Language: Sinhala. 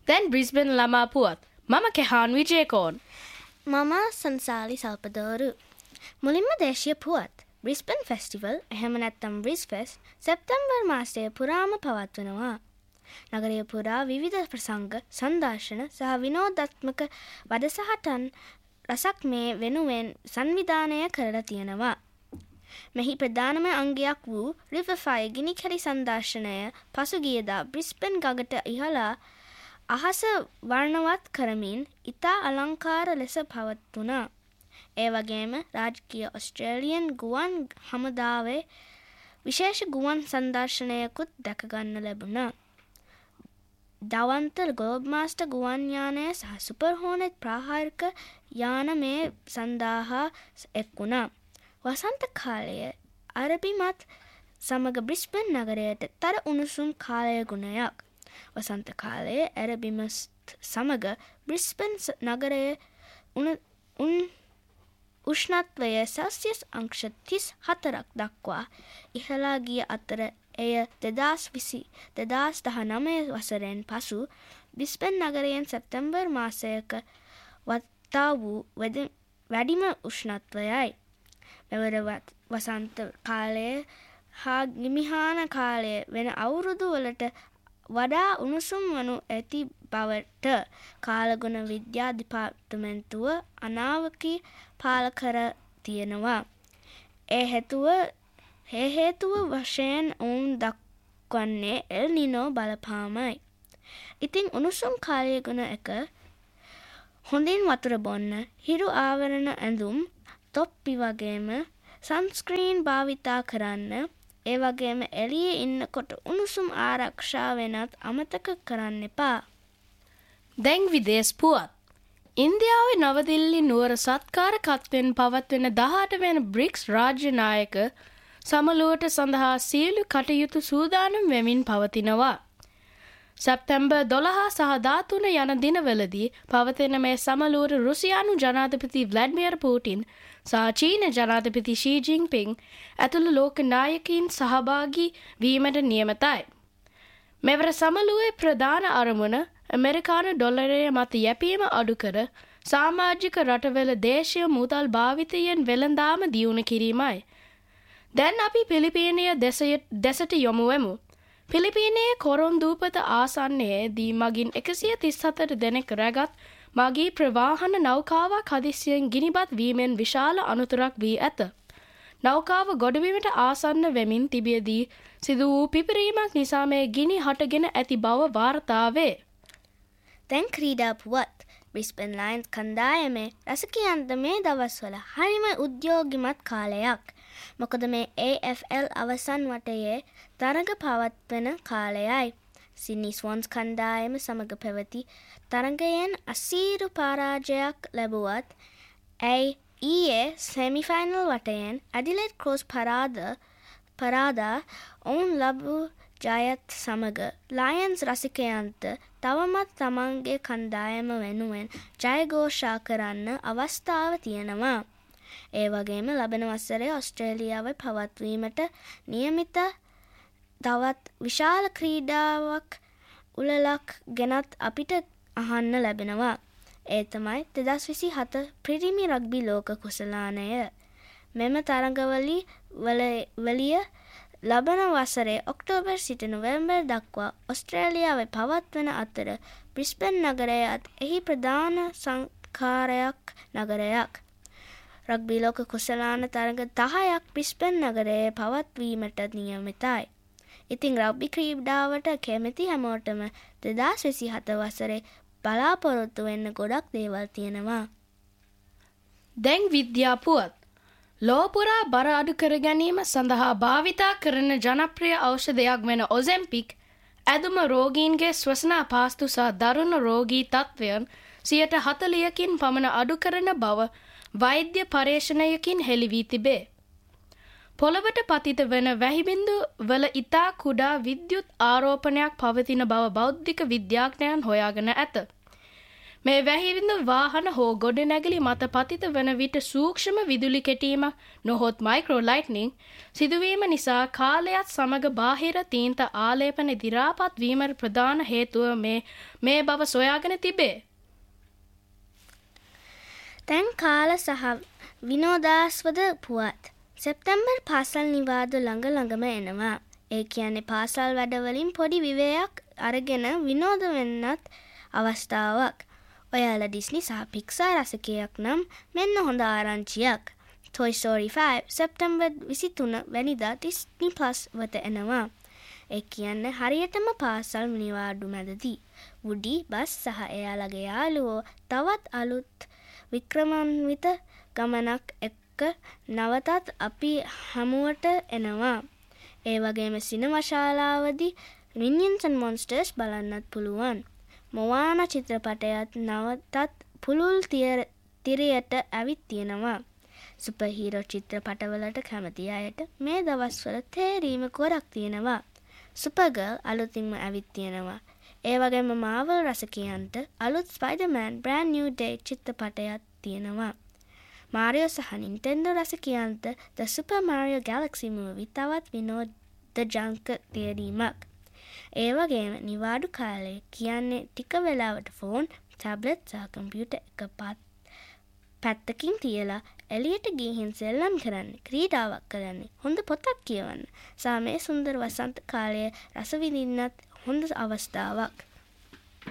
දැන් බ්‍රිස්බන් ළමා පුවත්. මම කෙහාන් විජේකෝන්. මම සංසාලි සල්පදෝරු. මුලින්ම දේශීය පුවත්. බ්‍රිස්බන් ෆෙස්ටිවල් එහෙම නැත්නම් බ්‍රිස්ෆෙස්ට් සැප්තැම්බර් මාසයේ පුරාම පවත්වනවා. නගරය පුරා විවිධ ප්‍රසංග, සංදර්ශන සහ විනෝදාත්මක වැඩසටහන් රසක් මේ වෙනුවෙන් සංවිධානය කරලා තියෙනවා. මෙහි ප්‍රධානම අංගයක් වූ රිවර්ෆයි ගිනිකැලි සංදර්ශනය පසුගියදා බ්‍රිස්බන් ගඟට ඉහළ අහස වර්ණවත් කරමින් ඉතා අලංකාර ලෙස පවත්වුණා. ඒ වගේම රාජකීය ඔස්ට්‍රේලියන් ගුවන් හමුදාවේ විශේෂ ගුවන් සංදර්ශනයකුත් දැකගන්න ලැබුණා. දවන්ත ග්ලෝබ්මාස්ටර් ගුවන් යානය සහ සුපර් හෝනෙට් ප්‍රාහාරික යාන මේ සඳහා එක් වුණා. වසන්ත කාලයේ අරබිමත් සමග බ්‍රිස්බන් නගරයට තර උණුසුම් කාලය ගුණයක්. වසන්ත කාලයේ අරබිමත් සමග බ්‍රිස්බන් නගරයේ උෂ්ණත්වය සෙල්සියස් අංශ 34ක් දක්වා ඉහළා ගිය අතර එය 2019 වසරෙන් පසු බ්‍රිස්බන් නගරයෙන් සැප්තැම්බර් මාසයක වත්තා වූ වැඩිම උෂ්ණත්වයයි. මෙවර වසන්ත කාලය හා නිමිහාන කාලය වෙන අවුරුදු වලට වඩා උණුසුම් වනු ඇති බවට කාලගුණ විද්‍යා දෙපාර්තමේන්තුව අනාවකී පාල කර තියෙනවා. ඒ හේතුව වශයෙන් ඔවුන් දක්වන්නේ එල් නිනෝ බලපාමයි. ඉතින් උණුසුම් කාලය ගුණ එක හොඳින් වතුර බොන්න, හිරු ආවරණ ඇඳුම්, තොප්පි වගේම සන්ස්ක්‍රීන් භාවිතා කරන්න, ඒ වගේම එළියේ ඉන්නකොට උණුසුම් ආරක්ෂා වෙනත් අමතක කරන්න එපා. දැන් විදේශ පුවත්. ඉන්දියාවේ නවදිල්ලි නුවර සත්කාරකත්වයෙන් පවත්වන 18 වෙනි බ්‍රික්ස් රාජ්‍ය නායක සමළුවට සඳහා සියලු කටයුතු සූදානම් වෙමින් පවතිනවා. සැප්තැම්බර් 12 සහ 13 යන දිනවලදී පවතින මේ සමළුවට රුසියානු ජනාධිපති ව්ලාඩිමිර් පුටින් සහ චීන ජනාධිපති ෂී ජින්පිං ඇතුළු ලෝක නායකයින් සහභාගී වීමට නියමිතයි. මෙවර සමළුවේ ප්‍රධාන අරමුණ ඇමරිකානු ඩොලරය මත යැපීම අඩු කර සමාජික රටවල දේශීය මුදල් භාවිතයෙන් වෙළඳාම දියුණු කිරීමයි. දැන් අපි පිලිපීනය දෙසට යොමු වෙමු. පිලිපීනයේ කොරොන්දූපත ආසන්නයේදී මගින් 134 දෙනෙක් රැගත් මගී ප්‍රවාහන නෞකාවක් හදිසියෙන් ගිනිබත් වීමෙන් විශාල අනතුරක් වී ඇත. නෞකාව ගොඩවීමට ආසන්න වෙමින් තිබියදී සිදු වූ පිපිරීමක් නිසා මේ ගිනි හටගෙන ඇති බව වාර්තා වේ. දැන් ක්‍රීඩා පුවත්. බ්‍රිස්බන් ලයන්ස් කණ්ඩායමේ රසිකයන්ට මේ දවස්වල හරිම උද්‍යෝගිමත් කාලයක්. මොකද මේ AFL අවසන් වටයේ තරග පවත්වන කාලයයි. සිඩ්නි ස්වොන්ස් කණ්ඩායම සමග පැවති තරගයෙන් අසීරු පරාජයක් ලැබුවත් ඇයි ඊයේ සෙමිෆයිනල් වටයෙන් ඇඩිලේඩ් ක්‍රෝස් පරාදා ඔවුන් ලැබූ ජයත් සමග ලයන්ස් රසිකයන්ට තවමත් තමන්ගේ කණ්ඩායම වෙනුවෙන් ජයഘോഷා කරන්න අවස්ථාව තියෙනවා. ඒ වගේම ලබන වසරේ ඔස්ට්‍රේලියාවේ පවත්වීමට නියමිත තවත් විශාල ක්‍රීඩාවක් උළෙලක් ගැනත් අපිට අහන්න ලැබෙනවා. ඒ තමයි 2027 පිරිමි රග්බි ලෝක කුසලානය. මෙම තරගවලිය ලබන වසරේ ඔක්තෝබර් සිට නොවැම්බර් දක්වා ඔස්ට්‍රේලියාවේ පවත්වන අතර බ්‍රිස්බන් නගරයත් එහි ප්‍රධාන සංස්කාරයක් නගරයක්. රග්බි ලෝක කුසලාන තරග 10ක් බ්‍රිස්බන් නගරයේ පවත්වීමට නියමිතයි. ඉතින් රග්බි ක්‍රීඩාවට කැමති හැමෝටම 2027 වසරේ බලාපොරොත්තු වෙන්න ගොඩක් දේවල් තියෙනවා. දැන් විද්‍යා පුවත්. ලෝපුරා බර අඩු කර ගැනීම සඳහා භාවිතා කරන ජනප්‍රිය ඖෂධයක් වෙන ඔසෙම්පික් ඇදුම රෝගීන්ගේ ශ්වසන අපහසුතාව සහ දරුණු රෝගී තත්ත්වයන් 40%කින් පමණ අඩු කරන බව වෛද්‍ය පර්යේෂණයකින් හෙළි වී තිබේ. පොළවට පතිත වන වැහිබිඳු වල ඉතා කුඩා විද්‍යුත් ආරෝපණයක් පවතින බව බෞද්ධික විද්‍යාඥයන් හොයාගෙන ඇත. මේ වැහිවිඳු වාහන හෝ ගොඩනැගිලි මත පතිත වන විට සූක්ෂම විදුලි කෙටීමක් නොහොත් මයික්‍රෝ ලයිට්නිං සිදුවීම නිසා කාලයත් සමග බාහිර තීන්ත ආලේපන දිරාපත් වීමට ප්‍රධාන හේතුව මේ බව සොයාගෙන තිබේ. දැන් කාල සහ විනෝදාස්පද පුවත්. සෙප්තැම්බර් පාසල් නිවාඩු ළඟම එනවා. ඒ කියන්නේ පාසල් වැඩවලින් පොඩි විවේයක් අරගෙන විනෝද වෙන්නත් අවස්ථාවක්. ඔයාලා ඩිස්නි සහ පික්සාර් රසිකයෙක් නම් මෙන්න හොඳ ආරංචියක්. Toy Story 5 සෙප්තැම්බර් 23 වැනිදා Disney Plus වෙත එනවා. ඒ කියන්නේ හරියටම පාසල් නිවාඩු මැදදී වුඩි බස් සහ එයාලගේ යාළුවෝ තවත් අලුත් වික්‍රමාන්විත ගමනක් එක්ක නවතත් අපි හමුවට එනවා. ඒ වගේම සිනමා ශාලාවදී Minions and Monsters බලන්නත් පුළුවන්. මොවානා චිත්‍රපටයත් නවතත් පුළුල් තිරයට ඇවිත් තියෙනවා. සුපර් හීරෝ චිත්‍රපටවලට කැමති අයට මේ දවස්වල තේරීම ගොඩක් තියෙනවා. සුපර්ගර්ල් අලුතින්ම ඇවිත් තියෙනවා. ඒ වගේම මාවල් රසිකයන්ට අලුත් ස්පයිඩර්මෑන් Brand New Day චිත්‍රපටයක් තියෙනවා. මාරියෝ සහ නින්ටෙන්ඩෝ රසිකයන්ට The Super Mario Galaxy movie තවත් විනෝද ජංක තේරීමක්. ඒ වගේම නිවාඩු කාලේ කියන්නේ ටික වෙලාවට ෆෝන්, ටැබ්ලට් සහ කම්පියුටර් එක පැත්තකින් තියලා එළියට ගිහින් සෙල්ලම් කරන්න, ක්‍රීඩාවක් කරන්න, හොඳ පොතක් කියවන්න සහ මේ සුන්දර වසන්ත කාලයේ රස විඳින්නත් හොඳ අවස්ථාවක්.